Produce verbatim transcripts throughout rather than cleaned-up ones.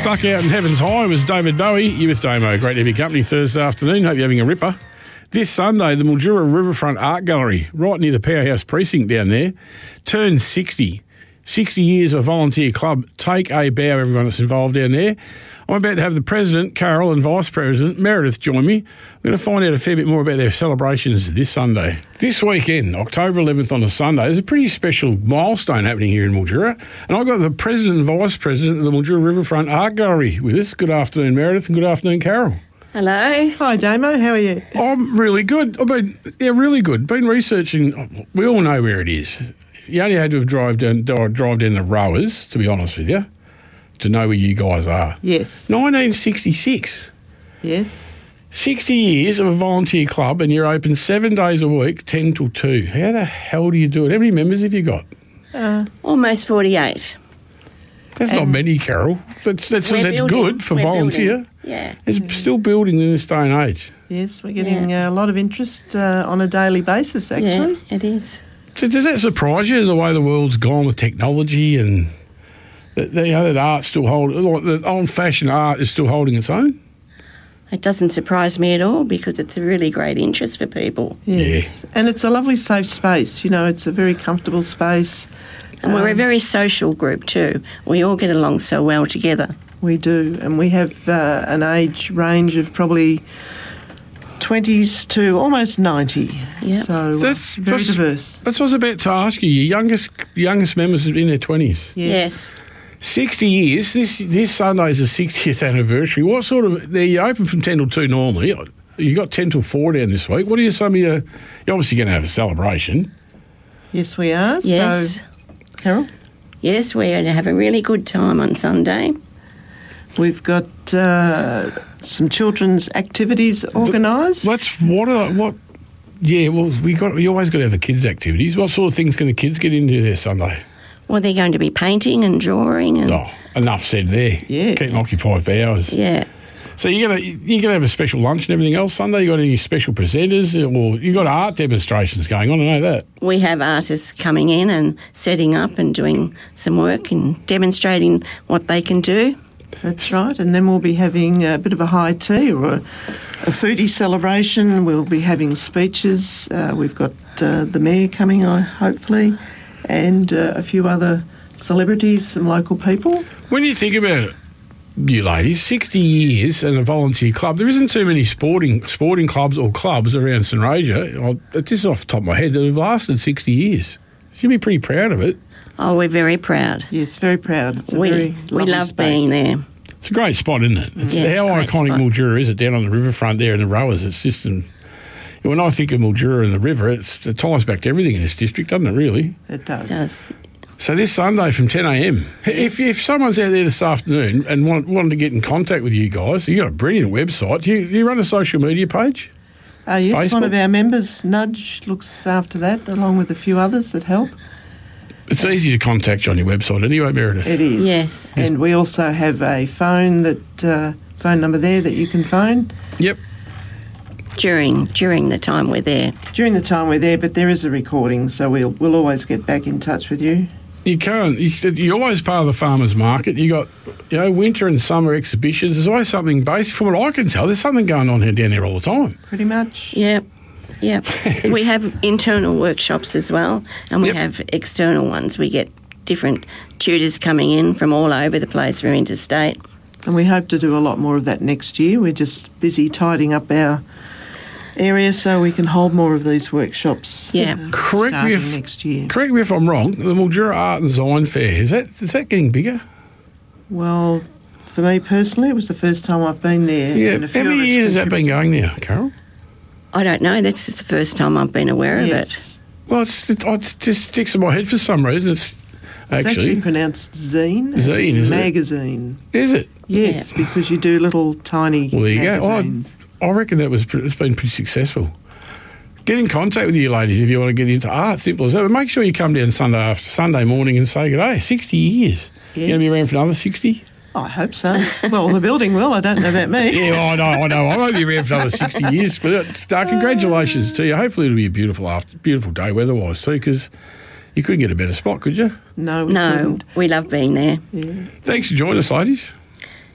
Stuck out in heaven's high was David Bowie. You with Damo. Great to have your company Thursday afternoon. Hope you're having a ripper. This Sunday, the Mildura Riverfront Art Gallery, right near the Powerhouse Precinct down there, turns sixty. sixty years of volunteer club. Take a bow, everyone that's involved down there. I'm about to have the President, Carol, and Vice President, Meredith, join me. We're going to find out a fair bit more about their celebrations this Sunday. This weekend, October eleventh on a Sunday, there's a pretty special milestone happening here in Mildura. And I've got the President and Vice President of the Mildura Riverfront Art Gallery with us. Good afternoon, Meredith, and good afternoon, Carol. Hello. Hi, Damo. How are you? I'm really good. I've been, yeah, really good. Been researching. We all know where it is. You only had to have drive down, drive down the Rowers, to be honest with you, to know where you guys are. Yes. nineteen sixty-six. Yes. sixty years of a volunteer club, and you're open seven days a week, ten till two. How the hell do you do it? How many members have you got? Uh, Almost forty-eight. That's not many, Carol. That's that's, that's building. good for We're volunteer. building. Yeah. It's mm. still building in this day and age. Yes, we're getting Yeah. uh, a lot of interest uh, on a daily basis, actually. Yeah, it is. So does that surprise you, the way the world's gone with technology and that, you know, that art still hold, like the old-fashioned art is still holding its own? It doesn't surprise me at all because it's a really great interest for people. Yes. And it's a lovely safe space. You know, it's a very comfortable space. And we're a Um, very social group too. We all get along so well together. We do. And we have uh, an age range of probably twenties to almost ninety. Yep. So, So that's- uh, very that's- diverse. That's what I was about to ask you. Your youngest youngest members are in their twenties. Yes. sixty years. This this Sunday is the sixtieth anniversary. What sort of... You're open from ten till two normally. You got ten till four down this week. What are you, some of your... You're obviously going to have a celebration. Yes, we are. Yes. So, Carol? Yes, we're going to have a really good time on Sunday. We've got uh, some children's activities organised. Let's... What are... What... Yeah, well, we got. You always got to have the kids' activities. What sort of things can the kids get into there Sunday? Well, they're going to be painting and drawing and... Oh, enough said there. Yeah. Keep them occupied for hours. Yeah. So you're gonna you're gonna have a special lunch and everything else Sunday. You got any special presenters, or you got art demonstrations going on? I know that. We have artists coming in and setting up and doing some work and demonstrating what they can do. That's right. And then we'll be having a bit of a high tea or a, a foodie celebration. We'll be having speeches. Uh, we've got uh, the mayor coming, uh, hopefully, and uh, a few other celebrities, some local people. When you think about it, you ladies, sixty years and a volunteer club, there isn't too many sporting sporting clubs or clubs around St Raja, this is off the top of my head, that have lasted sixty years. You'd be pretty proud of it. Oh, we're very proud. Yes, very proud. It's a we, very We lovely love space. being there. It's a great spot, isn't it? It's Yeah, it's how a great iconic spot. Mildura is it down on the riverfront there in the Rowers. It's just... An, when I think of Mildura and the river, it's, it ties back to everything in this district, doesn't it, really? It does. It does. So this Sunday from ten a m, if if someone's out there this afternoon and want, wanted to get in contact with you guys, you've got a brilliant website. Do you, do you run a social media page? Uh, yes, Facebook? one of our members, Nudge, looks after that, along with a few others that help. It's easy to contact you on your website anyway, Meredith. It is. Yes. And we also have a phone that uh, phone number there that you can phone. Yep. During during the time we're there. During the time we're there, but there is a recording, so we'll we'll always get back in touch with you. You can't. You, you're always part of the farmers market. You got, you know, winter and summer exhibitions. There's always something based. From what I can tell, there's something going on here down there all the time. Pretty much. Yep. Yep. We have internal workshops as well, and we Yep. have external ones. We get different tutors coming in from all over the place. We're interstate. And we hope to do a lot more of that next year. We're just busy tidying up our area so we can hold more of these workshops. Yeah. uh, Correct me starting if next year. correct me if I'm wrong. The Mildura Art and Design Fair is that is that getting bigger? Well, for me personally, it was the first time I've been there. Yeah. and a few How of many us years has that been contributed. going now, Carol? I don't know. That's just the first time I've been aware of it. Yes. Well, it's, it, it just sticks in my head for some reason. It's It's actually, actually pronounced zine. as Zine, in is it? magazine. is it? Yes, Yeah. because you do little tiny Well, there you go. magazines. I, I reckon that was pre- it's been pretty successful. Get in contact with you ladies if you want to get into art. Simple as that. But make sure you come down Sunday after Sunday morning and say good day. Sixty years. You're going to be Yes. around for another sixty. I hope so. Well, the building will. I don't know about me. Yeah, well, I know, I know. I won't be around for another sixty years. But it's, uh, congratulations to you. Hopefully it'll be a beautiful after, beautiful day weather-wise too, because you couldn't get a better spot, could you? No, we No, couldn't. we love being there. Yeah. Thanks for joining us, ladies.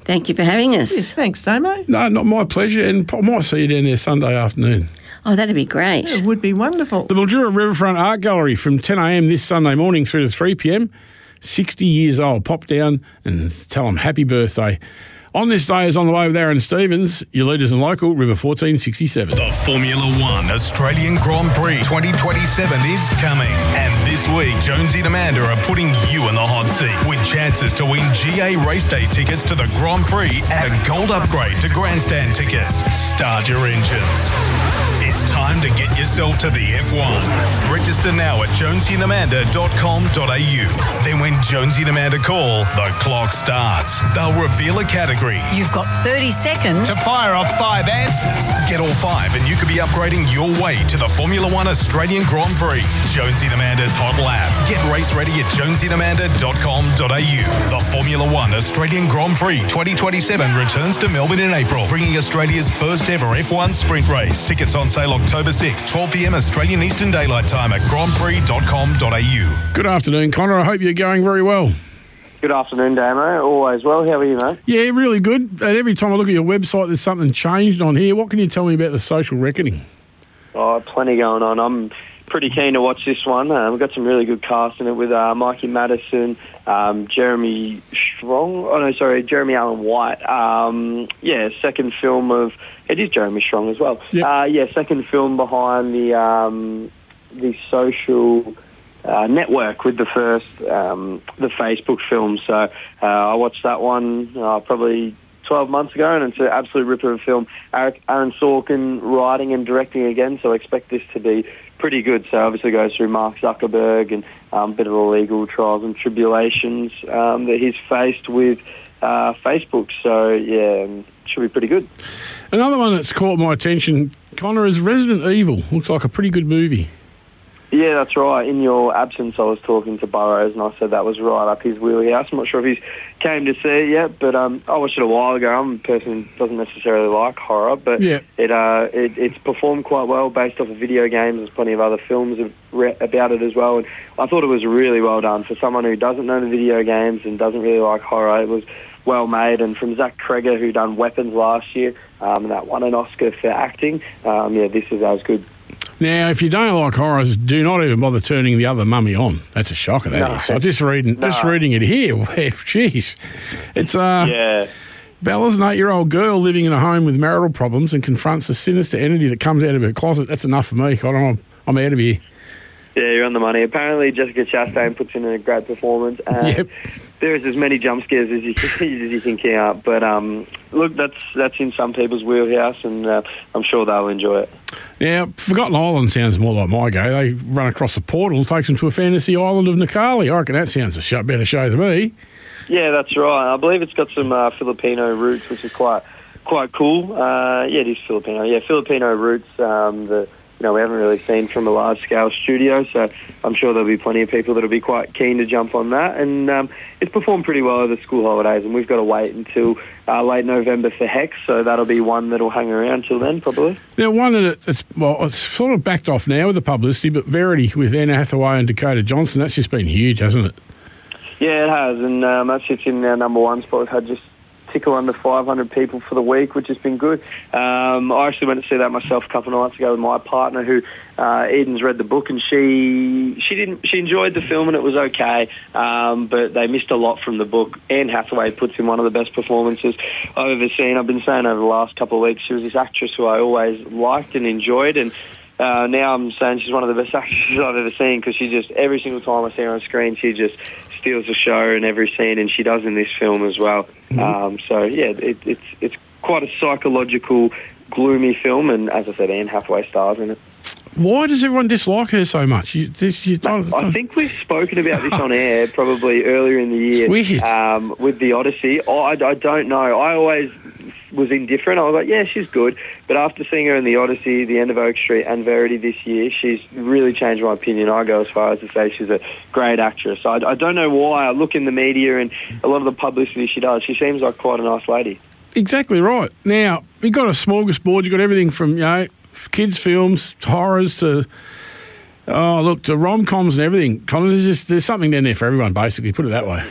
Thank you for having us. Yes, thanks, Damo. No, not my pleasure, and I might see you down there Sunday afternoon. Oh, that'd be great. It would be wonderful. The Mildura Riverfront Art Gallery from ten a m this Sunday morning through to three p m sixty years old. Pop down and tell them happy birthday. On this day is on the way with Aaron Stevens, your leaders in local, River fourteen sixty-seven. The Formula One Australian Grand Prix twenty twenty-seven is coming. And this week, Jonesy and Amanda are putting you in the hot seat with chances to win G A race day tickets to the Grand Prix and a gold upgrade to grandstand tickets. Start your engines. It's time to get yourself to the F one. Register now at jonesy and amanda dot com dot a u. Then when Jonesy and Amanda call, the clock starts. They'll reveal a category. You've got thirty seconds to fire off five answers. Get all five and you could be upgrading your way to the Formula One Australian Grand Prix. Jonesy and Amanda's Hot Lap. Get race ready at jonesy and amanda dot com dot a u. The Formula One Australian Grand Prix twenty twenty-seven returns to Melbourne in April, bringing Australia's first ever F one sprint race. Tickets on sale October sixth, twelve p m Australian Eastern Daylight Time at grand prix dot com dot a u. Good afternoon, Connor. I hope you're going very well. Good afternoon, Damo. Always well. How are you, mate? Yeah, really good. And every time I look at your website, there's something changed on here. What can you tell me about the Social Reckoning? Oh, plenty going on. I'm pretty keen to watch this one. Uh, we've got some really good cast in it with uh, Mikey Madison, um, Jeremy Strong. Oh, no, sorry, Jeremy Allen White. Um, yeah, second film of... It is Jeremy Strong as well. Yep. Uh, yeah, second film behind the um, the Social... Uh, network with the first, um, the Facebook film. So uh, I watched that one uh, probably twelve months ago, and it's an absolute ripper of a film. Aaron Sorkin writing and directing again, so I expect this to be pretty good. So obviously goes through Mark Zuckerberg and um, a bit of the legal trials and tribulations um, that he's faced with uh, Facebook. So yeah, um, should be pretty good. Another one that's caught my attention, Connor, is Resident Evil. Looks like a pretty good movie. Yeah, that's right. In your absence, I was talking to Burrows, and I said that was right up his wheelhouse. I'm not sure if he's came to see it yet, but um, I watched it a while ago. I'm a person who doesn't necessarily like horror, but yeah. it, uh, it it's performed quite well based off of video games. There's plenty of other films about it as well, and I thought it was really well done. For someone who doesn't know the video games and doesn't really like horror, it was well made. And from Zach Kreger, who done Weapons last year, um, and that won an Oscar for acting, um, yeah, this is as good. Now, if you don't like horrors, do not even bother turning The Other Mummy on. That's a shocker, that no. is. I'm just reading, no. just reading it here. Jeez. It's uh, yeah. Bella's an eight-year-old girl living in a home with marital problems and confronts a sinister entity that comes out of her closet. That's enough for me. I'm, I'm out of here. Yeah, you're on the money. Apparently, Jessica Chastain puts in a great performance. And yep. There is as many jump scares as you, as you can count. But um, look, that's that's in some people's wheelhouse, and uh, I'm sure they'll enjoy it. Now, Forgotten Island sounds more like my go. They run across a portal and takes them to a fantasy island of Nikali. I reckon that sounds a show, better show than me. Yeah, that's right. I believe it's got some uh, Filipino roots, which is quite quite cool. Uh, yeah, it is Filipino. Yeah, Filipino roots. Um, the you know we haven't really seen from a large scale studio, so I'm sure there'll be plenty of people that'll be quite keen to jump on that. And um, it's performed pretty well over the school holidays, and we've got to wait until uh, late November for Hex, so that'll be one that'll hang around till then, probably. Now, one that it's well, it's sort of backed off now with the publicity, but Verity with Anne Hathaway and Dakota Johnson, that's just been huge, hasn't it? Yeah, it has, and um, that sits in our number one spot. We've had just tickle under five hundred people for the week, which has been good. Um, I actually went to see that myself a couple of nights ago with my partner, who uh, Eden's read the book, and she she didn't she enjoyed the film and it was okay, um, but they missed a lot from the book. Anne Hathaway puts in one of the best performances I've ever seen. I've been saying over the last couple of weeks, she was this actress who I always liked and enjoyed, and Uh, now I'm saying she's one of the best actresses I've ever seen, because she just, every single time I see her on screen, she just steals the show in every scene, and she does in this film as well. Mm-hmm. Um, so, yeah, it, it's it's quite a psychological, gloomy film, and as I said, Anne Hathaway stars in it. Why does everyone dislike her so much? You, this, you Mate, I think we've spoken about this on air probably earlier in the year. It's weird. Um, with The Odyssey. I, I don't know. I always was indifferent. I was like, yeah, she's good. But after seeing her in The Odyssey, The End of Oak Street, and Verity this year, she's really changed my opinion. I go as far as to say she's a great actress. I, I don't know why. I look in the media and a lot of the publicity she does, she seems like quite a nice lady. Exactly right. Now, you've got a smorgasbord. You've got everything from, you know, kids' films, to horrors, to, oh, look, to rom-coms and everything. There's, just, there's something down there for everyone, basically, put it that way.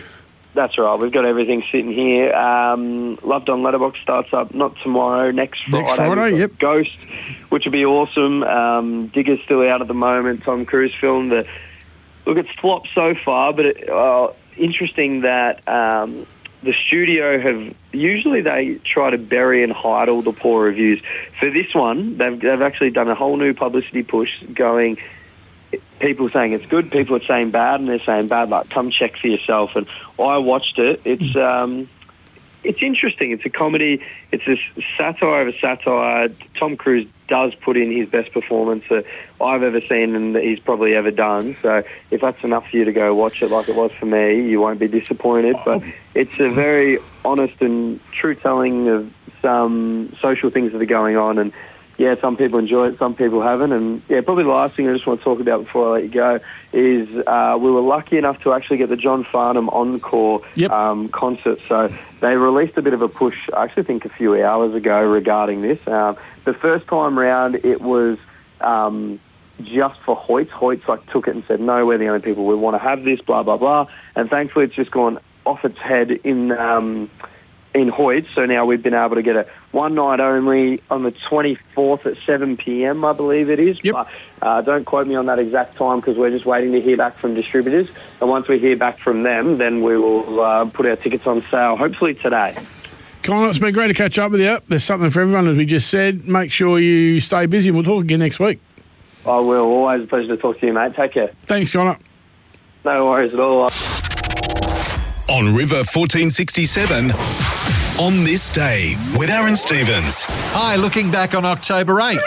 That's right. We've got everything sitting here. Um, Loved on Letterbox starts up not tomorrow, next Friday. Next Friday, yep. Ghost, which would be awesome. Um, Digger's still out at the moment. Tom Cruise film. The, look, it's flopped so far, but it, uh, interesting that um, the studio have... Usually they try to bury and hide all the poor reviews. For this one, they've, they've actually done a whole new publicity push going... People saying it's good, people are saying bad, and they're saying bad. Like, come check for yourself. And I watched it. It's um, it's interesting. It's a comedy. It's a satire over satire. Tom Cruise does put in his best performance that I've ever seen and that he's probably ever done. So if that's enough for you to go watch it like it was for me, you won't be disappointed. But it's a very honest and true telling of some social things that are going on. And yeah, some people enjoy it, some people haven't. And yeah, probably the last thing I just want to talk about before I let you go is uh, we were lucky enough to actually get the John Farnham Encore yep. um, concert. So they released a bit of a push, I actually think a few hours ago, regarding this. Um, the first time round, it was um, just for Hoyts. Hoyts like took it and said, no, we're the only people we want to have this, blah, blah, blah. And thankfully it's just gone off its head in... Um, in Hoyts, so now we've been able to get a one night only on the twenty-fourth at seven p.m, I believe it is. Yep. But uh, don't quote me on that exact time because we're just waiting to hear back from distributors. And once we hear back from them, then we will uh, put our tickets on sale, hopefully today. Connor, it's been great to catch up with you. There's something for everyone, as we just said. Make sure you stay busy and we'll talk again next week. I will. Always a pleasure to talk to you, mate. Take care. Thanks, Connor. No worries at all. On River fourteen sixty-seven, on this day with Aaron Stevens. Hi, looking back on October eighth.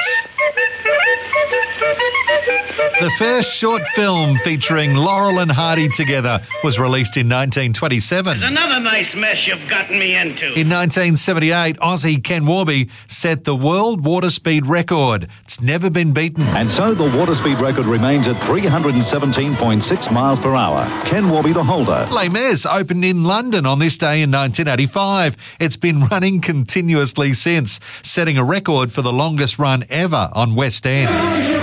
The first short film featuring Laurel and Hardy together was released in nineteen twenty-seven. There's another nice mess you've gotten me into. In nineteen seventy-eight, Aussie Ken Warby set the world water speed record. It's never been beaten. And so the water speed record remains at three hundred seventeen point six miles per hour. Ken Warby the holder. Les Mis opened in London on this day in nineteen eighty-five. It's been running continuously since, setting a record for the longest run ever on West End.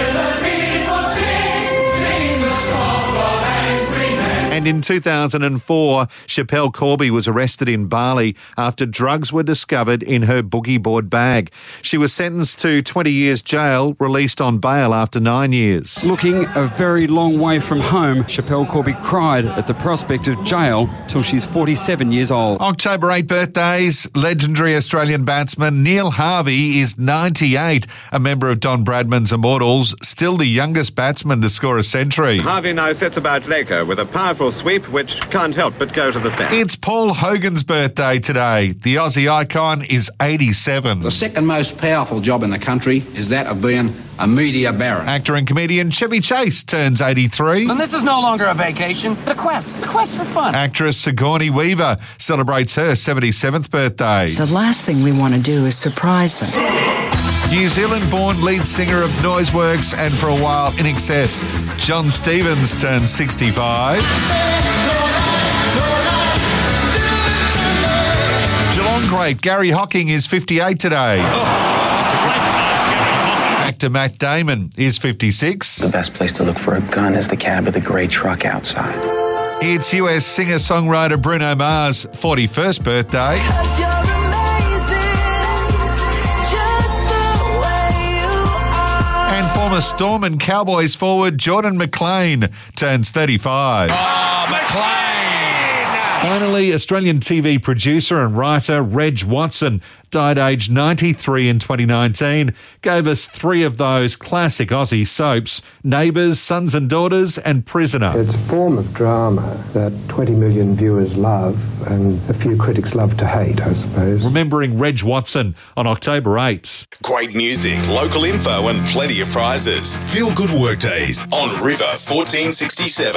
And in two thousand four, Schapelle Corby was arrested in Bali after drugs were discovered in her boogie board bag. She was sentenced to twenty years jail, released on bail after nine years. Looking a very long way from home, Schapelle Corby cried at the prospect of jail till she's forty-seven years old. October eighth birthdays, legendary Australian batsman Neil Harvey is ninety-eight, a member of Don Bradman's Immortals, still the youngest batsman to score a century. Harvey now sits about Laker with a powerful sweep which can't help but go to the fence. It's Paul Hogan's birthday today. The Aussie icon is eighty-seven. The second most powerful job in the country is that of being a media baron. Actor and comedian Chevy Chase turns eighty-three. And this is no longer a vacation. It's a quest. It's a quest for fun. Actress Sigourney Weaver celebrates her seventy-seventh birthday. The last thing we want to do is surprise them. New Zealand-born lead singer of Noiseworks and for a while In Excess, John Stevens turns sixty-five. Geelong great Gary Hocking is fifty-eight today. Actor Matt Damon is fifty-six. The best place to look for a gun is the cab of the grey truck outside. It's U S singer-songwriter Bruno Mars' forty-first birthday. And former Storm and Cowboys forward Jordan McLean turns thirty-five. Oh, McLean! Finally, Australian T V producer and writer Reg Watson died aged ninety-three in twenty nineteen. Gave us three of those classic Aussie soaps, Neighbours, Sons and Daughters and Prisoner. It's a form of drama that twenty million viewers love and a few critics love to hate, I suppose. Remembering Reg Watson on October eighth. Great music, local info and plenty of prizes. Feel good workdays on River fourteen sixty-seven.